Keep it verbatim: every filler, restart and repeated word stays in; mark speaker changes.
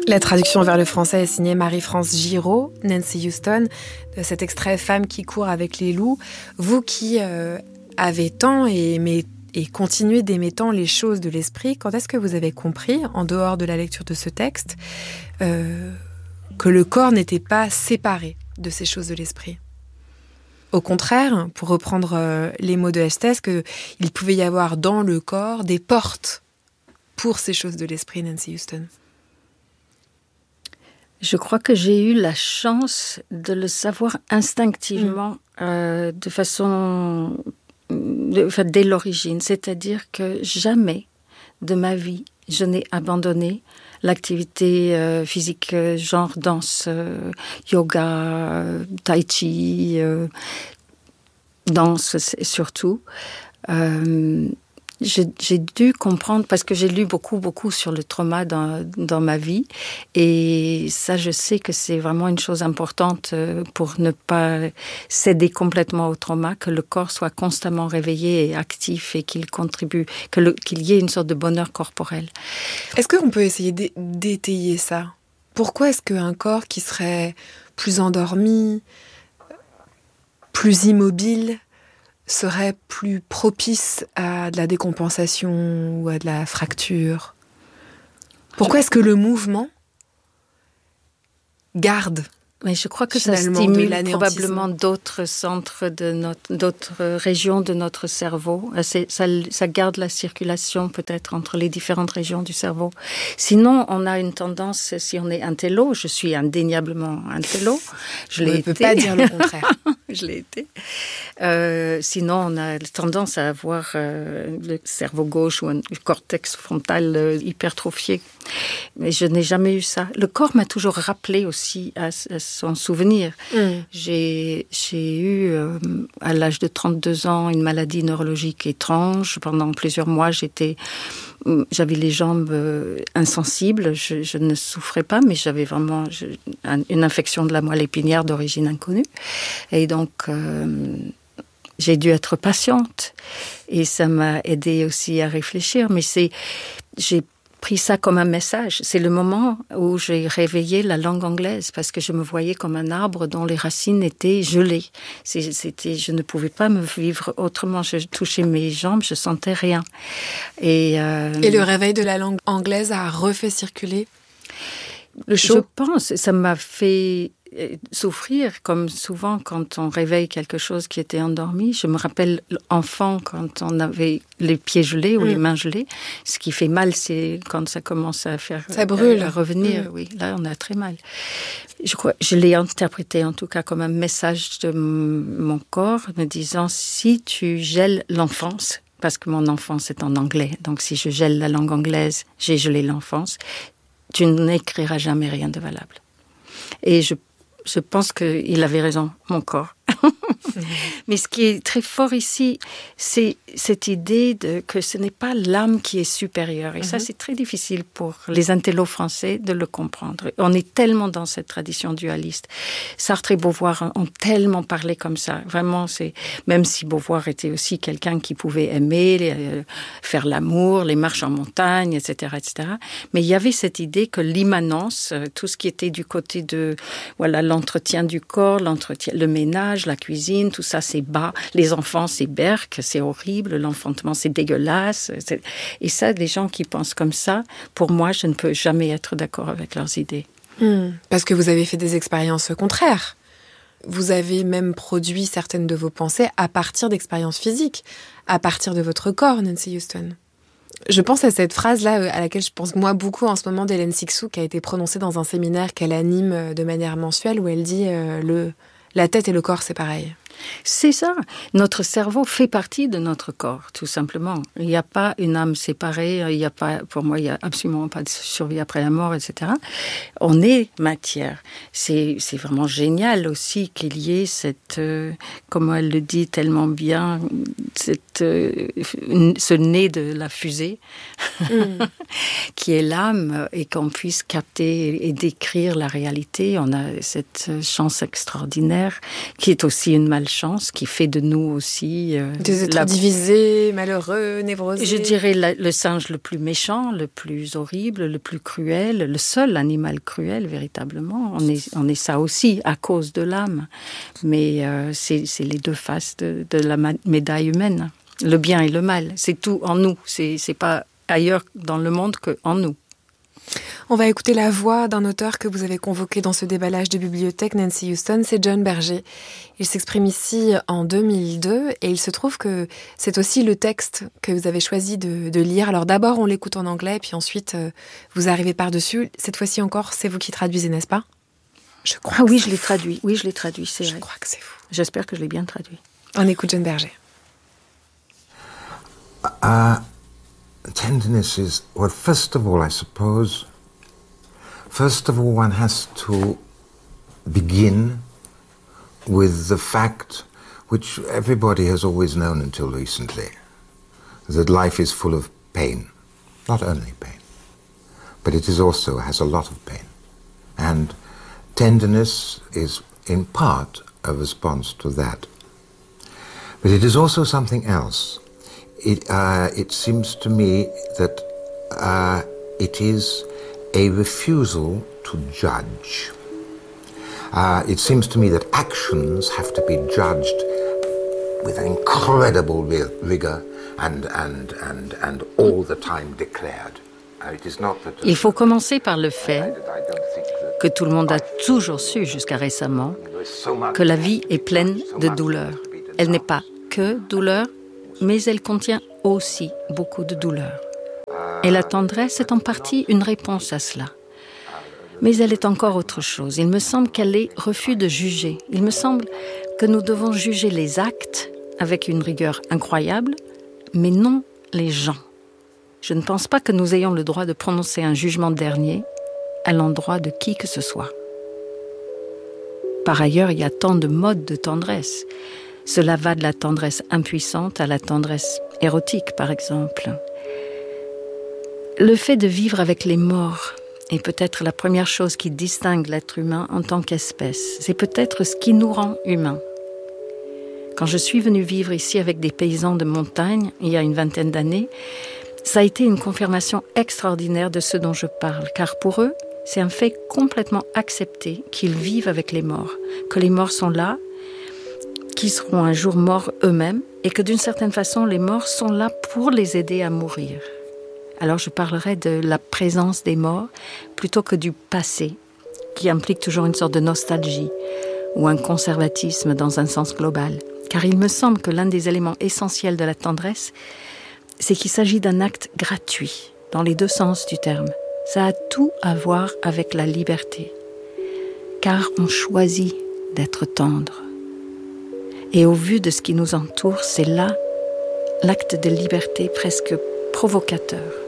Speaker 1: La traduction vers le français est signée Marie-France Giraud, Nancy Houston, de cet extrait « Femme qui court avec les loups ». Vous qui euh, avez tant et, aimé, et continuez d'aimer tant les choses de l'esprit, quand est-ce que vous avez compris, en dehors de la lecture de ce texte, euh, que le corps n'était pas séparé de ces choses de l'esprit ? Au contraire, pour reprendre euh, les mots de Esthès, qu'il pouvait y avoir dans le corps des portes pour ces choses de l'esprit, Nancy Houston.
Speaker 2: Je crois que j'ai eu la chance de le savoir instinctivement, mmh. euh, de façon, de, enfin, dès l'origine. C'est-à-dire que jamais de ma vie, je n'ai abandonné l'activité euh, physique, euh, genre danse, euh, yoga, euh, tai chi, euh, danse surtout. Euh, J'ai, j'ai dû comprendre, parce que j'ai lu beaucoup, beaucoup sur le trauma dans, dans ma vie. Et ça, je sais que c'est vraiment une chose importante pour ne pas céder complètement au trauma, que le corps soit constamment réveillé et actif et qu'il contribue, que le, qu'il y ait une sorte de bonheur corporel.
Speaker 1: Est-ce qu'on peut essayer d'étayer ça ? Pourquoi est-ce qu'un corps qui serait plus endormi, plus immobile, serait plus propice à de la décompensation ou à de la fracture ? Pourquoi est-ce que le mouvement garde ?
Speaker 2: Mais je crois que ça stimule probablement d'autres centres, de notre, d'autres régions de notre cerveau. C'est, ça, ça garde la circulation peut-être entre les différentes régions du cerveau. Sinon, on a une tendance, si on est intello, je suis indéniablement intello, je l'ai été.
Speaker 1: On ne peut pas dire le contraire.
Speaker 2: Je l'ai été. Euh, sinon, on a tendance à avoir euh, le cerveau gauche ou un cortex frontal euh, hypertrophié. Mais je n'ai jamais eu ça. Le corps m'a toujours rappelé aussi à, à son souvenir. Mm. J'ai, j'ai eu, euh, à l'âge de trente-deux ans, une maladie neurologique étrange. Pendant plusieurs mois, j'étais, j'avais les jambes euh, insensibles. Je, je ne souffrais pas, mais j'avais vraiment je, une infection de la moelle épinière d'origine inconnue. Et donc, euh, j'ai dû être patiente. Et ça m'a aidé aussi à réfléchir. Mais c'est, j'ai pris ça comme un message. C'est le moment où j'ai réveillé la langue anglaise parce que je me voyais comme un arbre dont les racines étaient gelées. C'était, je ne pouvais pas me vivre autrement. Je touchais mes jambes, je sentais rien. Et, euh,
Speaker 1: Et le réveil de la langue anglaise a refait circuler le chaud ?
Speaker 2: Je pense, ça m'a fait souffrir, comme souvent quand on réveille quelque chose qui était endormi. Je me rappelle enfant quand on avait les pieds gelés ou mmh. les mains gelées. Ce qui fait mal, c'est quand ça commence à faire
Speaker 1: ça brûle,
Speaker 2: à revenir. Mmh. Oui, là on a très mal. Je crois, je l'ai interprété en tout cas comme un message de m- mon corps, me disant si tu gèles l'enfance, parce que mon enfance est en anglais, donc si je gèle la langue anglaise, j'ai gelé l'enfance. Tu n'écriras jamais rien de valable. Et je Je pense qu'il avait raison, mon corps. Mmh. Mais ce qui est très fort ici, c'est cette idée de, que ce n'est pas l'âme qui est supérieure. Et mmh. ça, c'est très difficile pour les intellos français de le comprendre. On est tellement dans cette tradition dualiste. Sartre et Beauvoir ont tellement parlé comme ça. Vraiment, c'est même si Beauvoir était aussi quelqu'un qui pouvait aimer, euh, faire l'amour, les marches en montagne, et cetera, et cetera. Mais il y avait cette idée que l'immanence, tout ce qui était du côté de voilà l'entretien du corps, l'entretien, le ménage, la cuisine, tout ça c'est bas. Les enfants c'est berque, c'est horrible. L'enfantement c'est dégueulasse. C'est... Et ça, les gens qui pensent comme ça, pour moi, je ne peux jamais être d'accord avec leurs idées.
Speaker 1: Mmh, parce que vous avez fait des expériences contraires. Vous avez même produit certaines de vos pensées à partir d'expériences physiques, à partir de votre corps, Nancy Houston. Je pense à cette phrase-là, à laquelle je pense moi beaucoup en ce moment, d'Hélène Cixous, qui a été prononcée dans un séminaire qu'elle anime de manière mensuelle, où elle dit euh, le, « la tête et le corps, c'est pareil ».
Speaker 2: C'est ça. Notre cerveau fait partie de notre corps, tout simplement. Il n'y a pas une âme séparée. Il y a pas, pour moi, il n'y a absolument pas de survie après la mort, et cetera. On est matière. C'est, c'est vraiment génial aussi qu'il y ait cette, euh, comme elle le dit tellement bien, cette, euh, ce nez de la fusée, mm. qui est l'âme, et qu'on puisse capter et décrire la réalité. On a cette chance extraordinaire, qui est aussi une maladie. malchance qui fait de nous aussi... Euh,
Speaker 1: Des êtres
Speaker 2: la...
Speaker 1: divisés, malheureux, névrosés.
Speaker 2: Je dirais la, le singe le plus méchant, le plus horrible, le plus cruel, le seul animal cruel, véritablement. On est, on est ça aussi, à cause de l'âme. Mais euh, c'est, c'est les deux faces de, de la médaille humaine. Le bien et le mal, c'est tout en nous. C'est, c'est pas ailleurs dans le monde qu'en nous.
Speaker 1: On va écouter la voix d'un auteur que vous avez convoqué dans ce déballage de bibliothèque, Nancy Houston, c'est John Berger. Il s'exprime ici en deux mille deux et il se trouve que c'est aussi le texte que vous avez choisi de, de lire. Alors d'abord on l'écoute en anglais puis ensuite euh, vous arrivez par-dessus. Cette fois-ci encore, c'est vous qui traduisez, n'est-ce pas?
Speaker 2: Je crois. Ah oui, je l'ai traduit. Oui, je l'ai traduit, c'est
Speaker 1: je
Speaker 2: vrai.
Speaker 1: Je crois que c'est vous.
Speaker 2: J'espère que je l'ai bien traduit.
Speaker 1: On écoute John Berger.
Speaker 3: Uh, tenderness is, well, first of all, I suppose... First of all, one has to begin with the fact which everybody has always known until recently, that life is full of pain. Not only pain, but it is also has a lot of pain. And tenderness is in part a response to that. But it is also something else. It, uh, it seems to me that uh, it is a refusal to judge. Uh, it seems to me that actions have to be judged with an incredible rigor and, and, and, and all the time declared. Uh, it is not that
Speaker 2: Il faut commencer par le fait que tout le monde a toujours su jusqu'à récemment que la vie est pleine de douleur. Elle n'est pas que douleur, mais elle contient aussi beaucoup de douleur. Et la tendresse est en partie une réponse à cela. Mais elle est encore autre chose. Il me semble qu'elle est refus de juger. Il me semble que nous devons juger les actes avec une rigueur incroyable, mais non les gens. Je ne pense pas que nous ayons le droit de prononcer un jugement dernier à l'endroit de qui que ce soit. Par ailleurs, il y a tant de modes de tendresse. Cela va de la tendresse impuissante à la tendresse érotique, par exemple. Le fait de vivre avec les morts est peut-être la première chose qui distingue l'être humain en tant qu'espèce. C'est peut-être ce qui nous rend humains. Quand je suis venue vivre ici avec des paysans de montagne, il y a une vingtaine d'années, ça a été une confirmation extraordinaire de ce dont je parle, car pour eux, c'est un fait complètement accepté qu'ils vivent avec les morts, que les morts sont là, qu'ils seront un jour morts eux-mêmes, et que d'une certaine façon, les morts sont là pour les aider à mourir. Alors je parlerai de la présence des morts plutôt que du passé, qui implique toujours une sorte de nostalgie ou un conservatisme dans un sens global. Car il me semble que l'un des éléments essentiels de la tendresse, c'est qu'il s'agit d'un acte gratuit, dans les deux sens du terme. Ça a tout à voir avec la liberté, car on choisit d'être tendre. Et au vu de ce qui nous entoure, c'est là l'acte de liberté presque provocateur.